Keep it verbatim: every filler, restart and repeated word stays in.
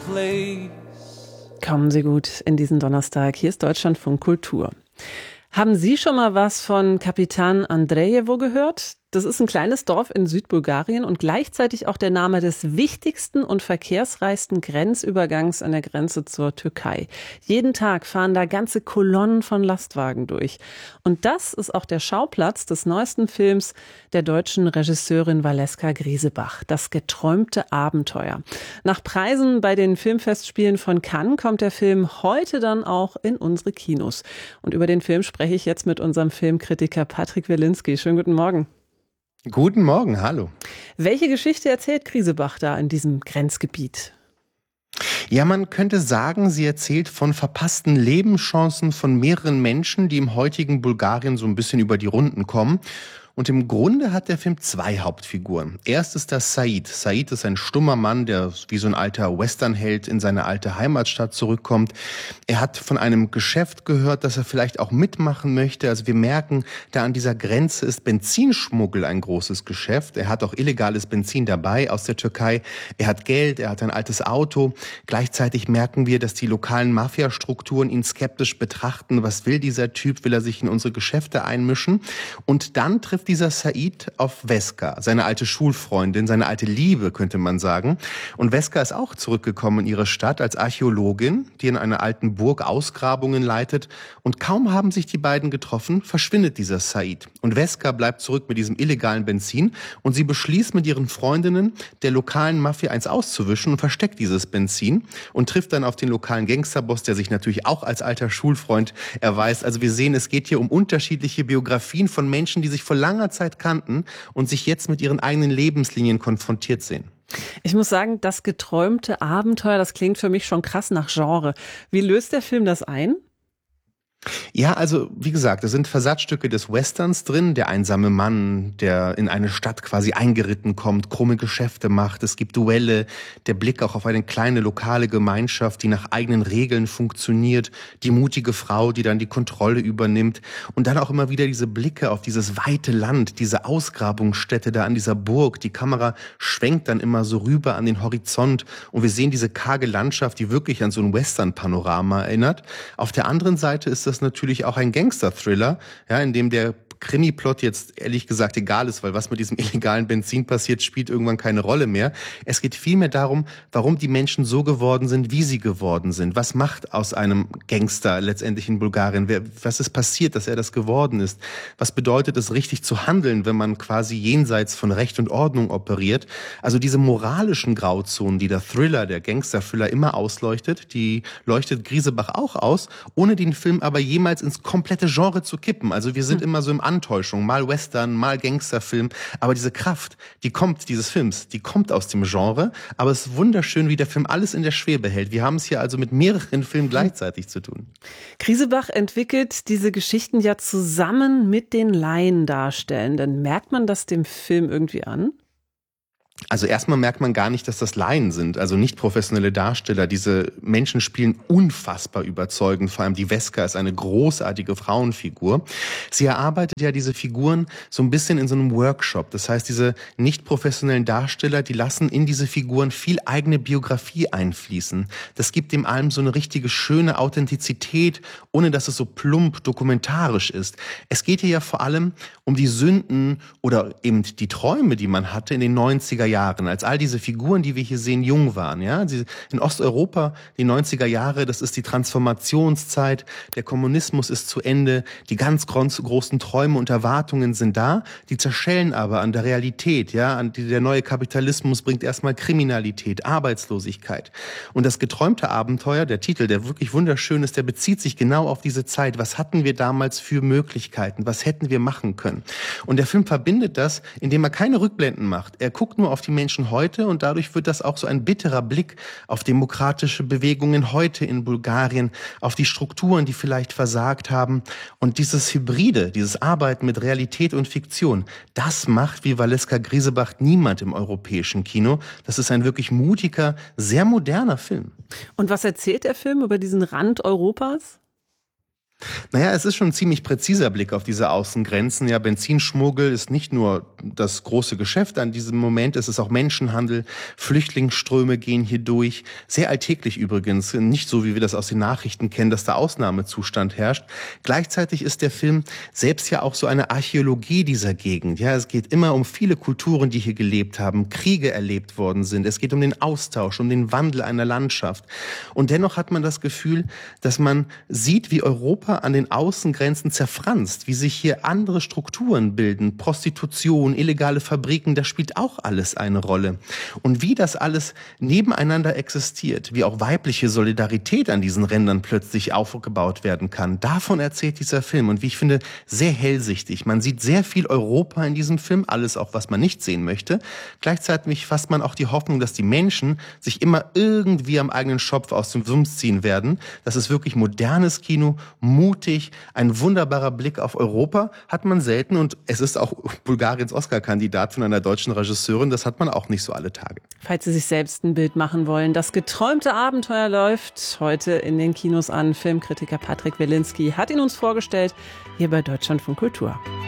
place. Kommen Sie gut in diesen Donnerstag. Hier ist Deutschlandfunk Kultur. Haben Sie schon mal was von Kapitan Andrejewo gehört? Das ist ein kleines Dorf in Südbulgarien und gleichzeitig auch der Name des wichtigsten und verkehrsreichsten Grenzübergangs an der Grenze zur Türkei. Jeden Tag fahren da ganze Kolonnen von Lastwagen durch. Und das ist auch der Schauplatz des neuesten Films der deutschen Regisseurin Valeska Griesebach, Das geträumte Abenteuer. Nach Preisen bei den Filmfestspielen von Cannes kommt der Film heute dann auch in unsere Kinos. Und über den Film spreche ich jetzt mit unserem Filmkritiker Patrick Wilinski. Schönen guten Morgen. Guten Morgen, hallo. Welche Geschichte erzählt Griesebach da in diesem Grenzgebiet? Ja, man könnte sagen, sie erzählt von verpassten Lebenschancen von mehreren Menschen, die im heutigen Bulgarien so ein bisschen über die Runden kommen. Und im Grunde hat der Film zwei Hauptfiguren. Erst ist das Said. Said ist ein stummer Mann, der wie so ein alter Westernheld in seine alte Heimatstadt zurückkommt. Er hat von einem Geschäft gehört, dass er vielleicht auch mitmachen möchte. Also wir merken, da an dieser Grenze ist Benzinschmuggel ein großes Geschäft. Er hat auch illegales Benzin dabei aus der Türkei. Er hat Geld, er hat ein altes Auto. Gleichzeitig merken wir, dass die lokalen Mafiastrukturen ihn skeptisch betrachten. Was will dieser Typ? Will er sich in unsere Geschäfte einmischen? Und dann trifft dieser Said auf Veska, seine alte Schulfreundin, seine alte Liebe, könnte man sagen. Und Veska ist auch zurückgekommen in ihre Stadt als Archäologin, die in einer alten Burg Ausgrabungen leitet. Und kaum haben sich die beiden getroffen, verschwindet dieser Said. Und Veska bleibt zurück mit diesem illegalen Benzin und sie beschließt mit ihren Freundinnen, der lokalen Mafia eins auszuwischen und versteckt dieses Benzin und trifft dann auf den lokalen Gangsterboss, der sich natürlich auch als alter Schulfreund erweist. Also wir sehen, es geht hier um unterschiedliche Biografien von Menschen, die sich vor langer Zeit kannten und sich jetzt mit ihren eigenen Lebenslinien konfrontiert sehen. Ich muss sagen, das geträumte Abenteuer, das klingt für mich schon krass nach Genre. Wie löst der Film das ein? Ja, also wie gesagt, es sind Versatzstücke des Westerns drin. Der einsame Mann, der in eine Stadt quasi eingeritten kommt, krumme Geschäfte macht. Es gibt Duelle, der Blick auch auf eine kleine lokale Gemeinschaft, die nach eigenen Regeln funktioniert. Die mutige Frau, die dann die Kontrolle übernimmt. Und dann auch immer wieder diese Blicke auf dieses weite Land, diese Ausgrabungsstätte da an dieser Burg. Die Kamera schwenkt dann immer so rüber an den Horizont und wir sehen diese karge Landschaft, die wirklich an so ein Western-Panorama erinnert. Auf der anderen Seite ist das natürlich auch ein Gangster-Thriller, ja, in dem der Krimi-Plot jetzt ehrlich gesagt egal ist, weil was mit diesem illegalen Benzin passiert, spielt irgendwann keine Rolle mehr. Es geht vielmehr darum, warum die Menschen so geworden sind, wie sie geworden sind. Was macht aus einem Gangster letztendlich in Bulgarien? Wer, was ist passiert, dass er das geworden ist? Was bedeutet es, richtig zu handeln, wenn man quasi jenseits von Recht und Ordnung operiert? Also diese moralischen Grauzonen, die der Thriller, der Gangster-Thriller immer ausleuchtet, die leuchtet Griesebach auch aus, ohne den Film aber jemals ins komplette Genre zu kippen. Also wir sind hm. immer so im Antäuschung, mal Western, mal Gangsterfilm, aber diese Kraft, die kommt, dieses Films, die kommt aus dem Genre, aber es ist wunderschön, wie der Film alles in der Schwebe hält. Wir haben es hier also mit mehreren Filmen gleichzeitig zu tun. Griesebach entwickelt diese Geschichten ja zusammen mit den Laiendarstellenden. Merkt man das dem Film irgendwie an? Also erstmal merkt man gar nicht, dass das Laien sind, also nicht professionelle Darsteller. Diese Menschen spielen unfassbar überzeugend. Vor allem die Veska ist eine großartige Frauenfigur. Sie erarbeitet ja diese Figuren so ein bisschen in so einem Workshop. Das heißt, diese nicht professionellen Darsteller, die lassen in diese Figuren viel eigene Biografie einfließen. Das gibt dem allem so eine richtige schöne Authentizität, ohne dass es so plump dokumentarisch ist. Es geht hier ja vor allem um die Sünden oder eben die Träume, die man hatte in den neunziger Jahren, als all diese Figuren, die wir hier sehen, jung waren. Ja, in Osteuropa, die neunziger Jahre, das ist die Transformationszeit, der Kommunismus ist zu Ende, die ganz großen Träume und Erwartungen sind da, die zerschellen aber an der Realität. Ja, der neue Kapitalismus bringt erstmal Kriminalität, Arbeitslosigkeit. Und das geträumte Abenteuer, der Titel, der wirklich wunderschön ist, der bezieht sich genau auf diese Zeit. Was hatten wir damals für Möglichkeiten? Was hätten wir machen können? Und der Film verbindet das, indem er keine Rückblenden macht. Er guckt nur auf die Menschen heute und dadurch wird das auch so ein bitterer Blick auf demokratische Bewegungen heute in Bulgarien, auf die Strukturen, die vielleicht versagt haben. Und dieses Hybride, dieses Arbeiten mit Realität und Fiktion, das macht wie Valeska Griesebach niemand im europäischen Kino. Das ist ein wirklich mutiger, sehr moderner Film. Und was erzählt der Film über diesen Rand Europas? Naja, es ist schon ein ziemlich präziser Blick auf diese Außengrenzen. Ja, Benzinschmuggel ist nicht nur das große Geschäft an diesem Moment. Es ist auch Menschenhandel, Flüchtlingsströme gehen hier durch. Sehr alltäglich übrigens, nicht so, wie wir das aus den Nachrichten kennen, dass da Ausnahmezustand herrscht. Gleichzeitig ist der Film selbst ja auch so eine Archäologie dieser Gegend. Ja, es geht immer um viele Kulturen, die hier gelebt haben, Kriege erlebt worden sind. Es geht um den Austausch, um den Wandel einer Landschaft. Und dennoch hat man das Gefühl, dass man sieht, wie Europa an den Außengrenzen zerfranst, wie sich hier andere Strukturen bilden, Prostitution, illegale Fabriken, das spielt auch alles eine Rolle. Und wie das alles nebeneinander existiert, wie auch weibliche Solidarität an diesen Rändern plötzlich aufgebaut werden kann, davon erzählt dieser Film. Und wie ich finde, sehr hellsichtig. Man sieht sehr viel Europa in diesem Film, alles auch, was man nicht sehen möchte. Gleichzeitig fasst man auch die Hoffnung, dass die Menschen sich immer irgendwie am eigenen Schopf aus dem Sumpf ziehen werden. Das ist wirklich modernes Kino, mutig, ein wunderbarer Blick auf Europa hat man selten. Und es ist auch Bulgariens Oscar-Kandidat von einer deutschen Regisseurin. Das hat man auch nicht so alle Tage. Falls Sie sich selbst ein Bild machen wollen, das geträumte Abenteuer läuft heute in den Kinos an. Filmkritiker Patrick Wilinski hat ihn uns vorgestellt, hier bei Deutschlandfunk Kultur.